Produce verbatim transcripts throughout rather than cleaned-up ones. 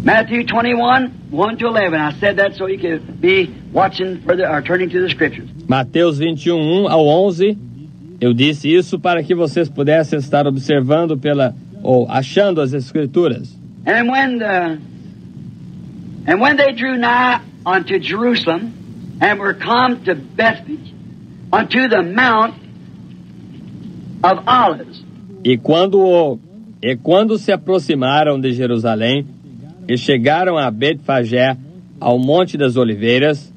Matthew twenty-one, one to eleven. I said that so you could be watching further or turning to the scriptures. Mateus vinte e um, um ao onze. Eu disse isso para que vocês pudessem estar observando pela ou achando as escrituras. And when the and when they drew nigh unto Jerusalem and were come to Bethphage unto the Mount of Olives. E quando e quando se aproximaram de Jerusalém e chegaram a Betfagé, ao Monte das Oliveiras,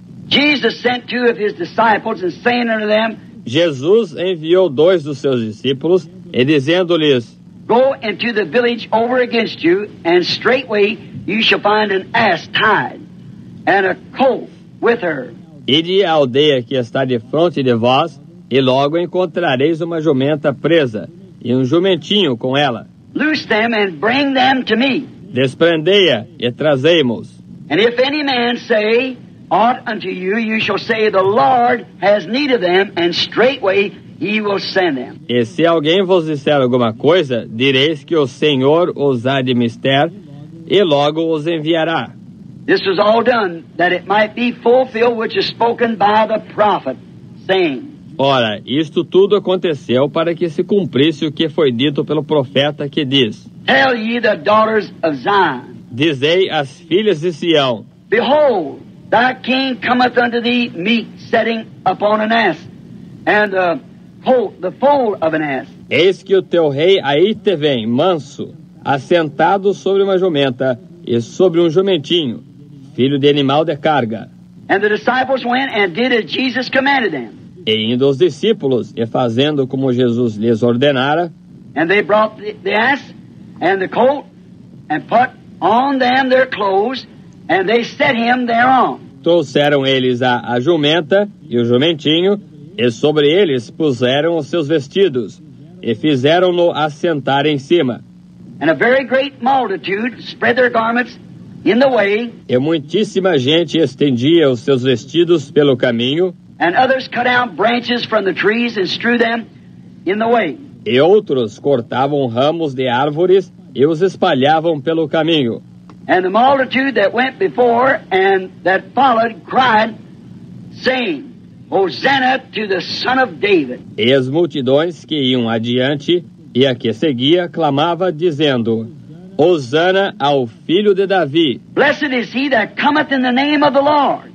Jesus sent two of his disciples and saying unto them, Jesus enviou dois dos seus discípulos e dizendo-lhes: Go into the village over against you, and straightway you shall find an ass tied, and a colt with her. Ide à aldeia que está de frente de vós, e logo encontrareis uma jumenta presa, e um jumentinho com ela. Loose them and bring them to me. Desprendei-a e trazei-mos. And if any man say aught unto you, you shall say, The Lord has need of them, and straightway he will send them. E se alguém vos disser alguma coisa, direis que o Senhor os há de mister, e logo os enviará. This was all done, that it might be fulfilled which is spoken by the prophet, saying, Ora, isto tudo aconteceu para que se cumprisse o que foi dito pelo profeta, que diz: Tell ye the daughters of Zion, Dizei às filhas de Sião: Behold, thy king cometh unto thee meek, sitting upon an ass, and the colt, the foal of an ass. Eis que o teu rei aí te vem, manso, assentado sobre uma jumenta e sobre um jumentinho, filho de animal de carga. And the disciples went and did as Jesus commanded them. E indo os discípulos, e fazendo como Jesus lhes ordenara, And they brought the, the ass and the colt, and put on them their clothes, and they set him thereon. trouxeram eles a, a jumenta e o jumentinho, e sobre eles puseram os seus vestidos, e fizeram-no assentar em cima. And a very great multitude spread their garments in the way, E muitíssima gente estendia os seus vestidos pelo caminho, and others cut out branches from the trees and strew them in the way. e outros cortavam ramos de árvores e os espalhavam pelo caminho. And the multitude that went before and that followed cried, saying, Hosanna to the Son of David. E as multidões que iam adiante e a que seguia clamava, dizendo: Hosana ao filho de Davi. Blessed is he that cometh in the name of the Lord.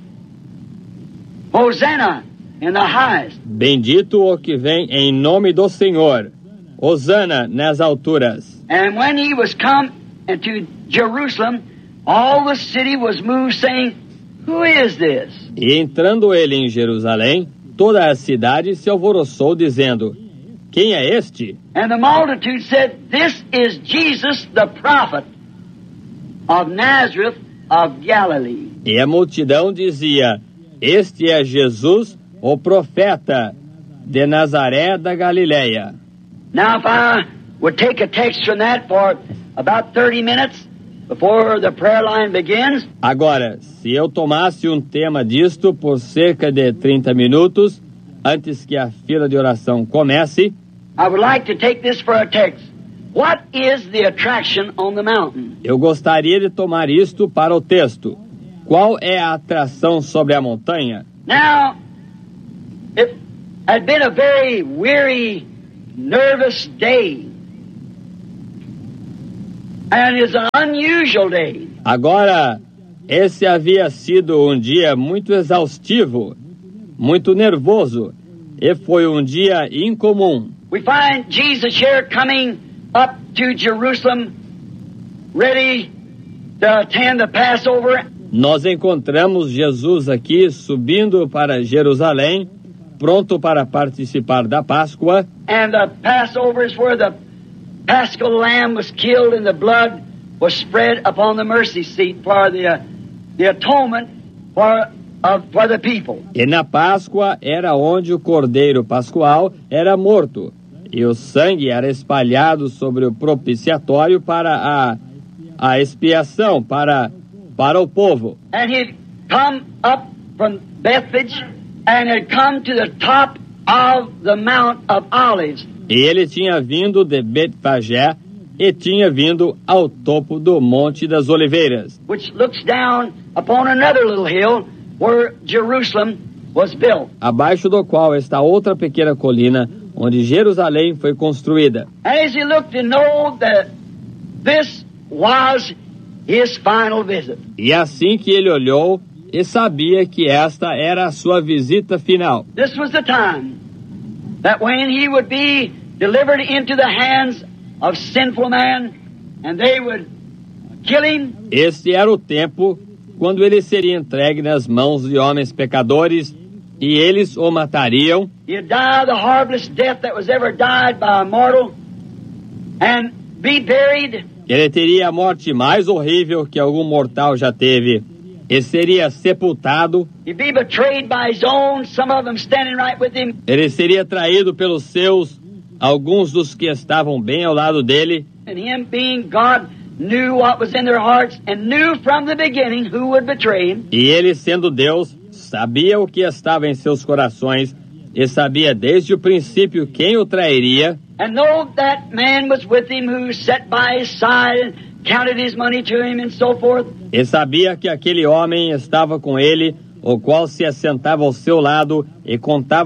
Hosanna in the highest. Bendito o que vem em nome do Senhor. Hosana nas alturas. And when he was come into Jerusalem, all the city was moved, saying, Who is this? E entrando ele em Jerusalém, toda a cidade se alvoroçou, dizendo: Quem é este? And the multitude said, This is Jesus the prophet of Nazareth of Galilee. E a multidão dizia: Este é Jesus, o profeta de Nazaré da Galileia. Now if I would take a text from that for about thirty minutes before the prayer line begins, Agora, se eu tomasse um tema disto por cerca de trinta minutos, antes que a fila de oração comece, I would like to take this for a text. What is the attraction on the mountain? eu gostaria de tomar isto para o texto. Qual é a atração sobre a montanha? Now, it had been a very weary, nervous day. And it's an unusual day. Agora, esse havia sido um dia muito exaustivo, muito nervoso, e foi um dia incomum. We find Jesus here coming up to Jerusalem, ready to attend the Passover. Nós encontramos Jesus aqui subindo para Jerusalém, pronto para participar da Páscoa. And the Passover is where the Paschal lamb was killed and the blood was spread upon the mercy seat for the, uh, the atonement for, uh, for the people. E na Páscoa era onde o cordeiro pascual era morto, e o sangue era espalhado sobre o propiciatório para a, a expiação, para, para o povo. And he'd come up from Bethphage and had come to the top of the Mount of Olives. E ele tinha vindo de Betfagé e tinha vindo ao topo do Monte das Oliveiras, which looks down upon another little hill where Jerusalem was built. abaixo do qual está outra pequena colina onde Jerusalém foi construída. And as he looked to know that this was his final visit. E assim que ele olhou e sabia que esta era a sua visita final. This was the time that when he would be delivered into the hands of sinful man, and they would kill him. Este era o tempo quando ele seria entregue nas mãos de homens pecadores e eles o matariam. He'd die the horriblest death that was ever died by a mortal, and be buried. Ele teria a morte mais horrível que algum mortal já teve. E seria sepultado. He'd be betrayed by his own, some of them standing right with him. Ele seria traído pelos seus, alguns dos que estavam bem ao lado dele. And him being God knew what was in their hearts and knew from the beginning who would betray him. E ele, sendo Deus, sabia o que estava em seus corações e sabia desde o princípio quem o trairia. And though that man was with him who sat by his side and counted his money to him and so forth. E sabia que aquele homem estava com ele, o qual se assentava ao seu lado e contava